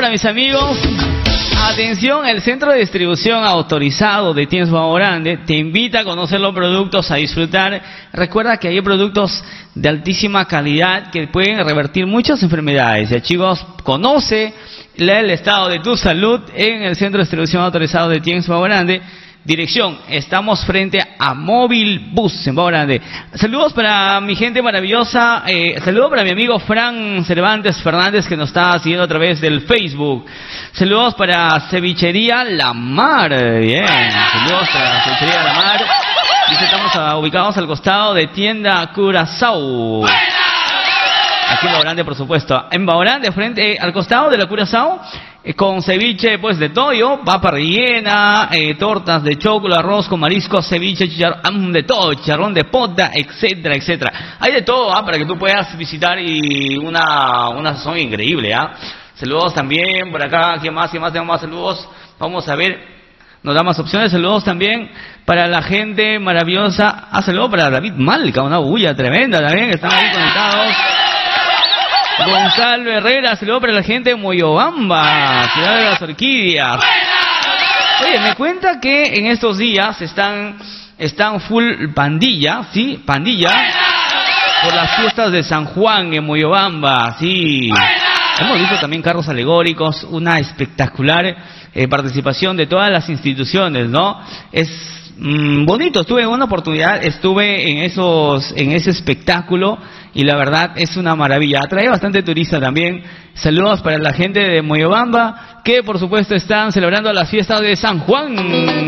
para mis amigos. Atención, el centro de distribución autorizado de Tiendas Nuevo Grande te invita a conocer los productos, a disfrutar. Recuerda que hay productos de altísima calidad que pueden revertir muchas enfermedades. Ya, chicos, conoce el estado de tu salud en el centro de distribución autorizado de Tiendas Nuevo Grande. Dirección, estamos frente a Móvil Bus en Nuevo Grande. Saludos para mi gente maravillosa, saludos para mi amigo Fran Cervantes Fernández que nos está siguiendo a través del Facebook. Saludos para Cevichería La Mar, bien, saludos para Cevichería La Mar. Dice, estamos ubicados al costado de Tienda Curazao. Aquí en Nuevo Grande, por supuesto. En Nuevo Grande, frente al costado de la Curazao, con ceviche pues de toyo, papa rellena, tortas de choclo, arroz con marisco, ceviche, chicharrón, de todo, chicharrón de pota, etcétera, etcétera. Hay de todo, para que tú puedas visitar y una sazón increíble, Saludos también por acá, ¿qué más tenemos más saludos? Vamos a ver, nos da más opciones. Saludos también para la gente maravillosa. Saludos para David Malca, una bulla tremenda también, están ahí conectados. Gonzalo Herrera, saludos para la gente de Moyobamba, ciudad de las orquídeas. Oye, me cuenta que en estos días están full pandilla, ¿sí? Pandilla, por las fiestas de San Juan en Moyobamba, sí. Hemos visto también carros alegóricos, una espectacular participación de todas las instituciones, ¿no? Es bonito, tuve una oportunidad, estuve en ese espectáculo y la verdad es una maravilla. Atrae bastante turista también. Saludos para la gente de Moyobamba que por supuesto están celebrando las fiestas de San Juan.